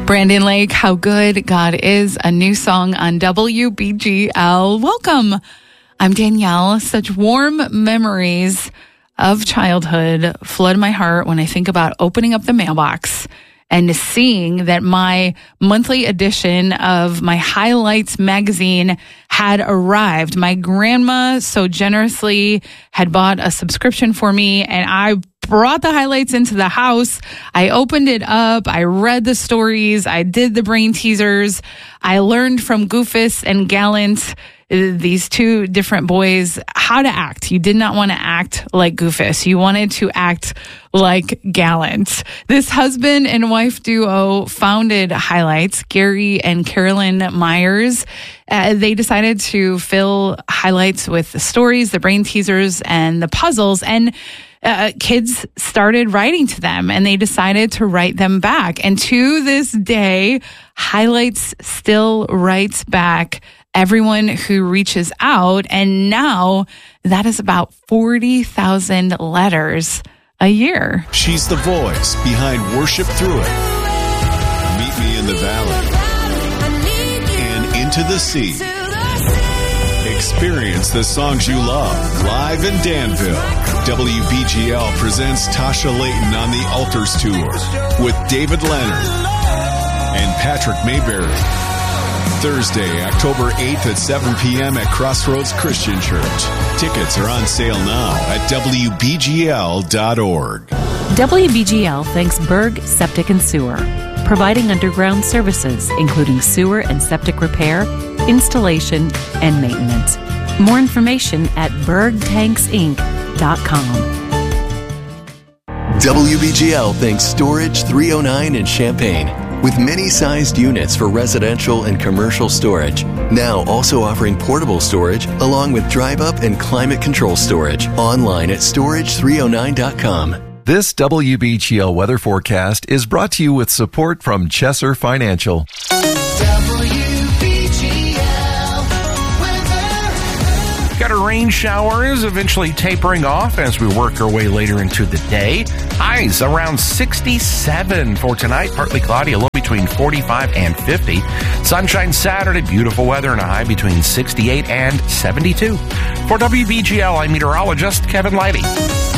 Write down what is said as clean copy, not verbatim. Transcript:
Brandon Lake, How Good God Is, a new song on WBGL. Welcome. I'm Danielle. Such warm memories of childhood flood my heart when I think about opening up the mailbox and seeing that my monthly edition of my Highlights magazine had arrived. My grandma so generously had bought a subscription for me, and I brought the Highlights into the house. I opened it up. I read the stories. I did the brain teasers. I learned from Goofus and Gallant, these two different boys, how to act. You did not want to act like Goofus. You wanted to act like Gallant. This husband and wife duo founded Highlights, Gary and Carolyn Myers. They decided to fill Highlights with the stories, the brain teasers, and the puzzles. And kids started writing to them, and they decided to write them back. And to this day, Highlights still writes back everyone who reaches out. And now that is about 40,000 letters a year. She's the voice behind Worship Through It, Meet Me in the Valley, and Into the Sea. Experience the songs you love live in Danville. WBGL presents Tasha Layton on the Altars Tour with David Leonard and Patrick Mayberry. Thursday, October 8th at 7 p.m. at Crossroads Christian Church. Tickets are on sale now at WBGL.org. WBGL thanks Berg Septic and Sewer, providing underground services, including sewer and septic repair, installation, and maintenance. More information at bergtanksinc.com. WBGL thanks Storage 309 in Champaign, with many-sized units for residential and commercial storage. Now also offering portable storage along with drive-up and climate control storage. Online at storage309.com. This WBGL weather forecast is brought to you with support from Chesser Financial. Got our rain showers eventually tapering off as we work our way later into the day. Highs around 67 for tonight. Partly cloudy, a low between 45 and 50. Sunshine Saturday, beautiful weather, and a high between 68 and 72. For WBGL, I'm meteorologist Kevin Leidy.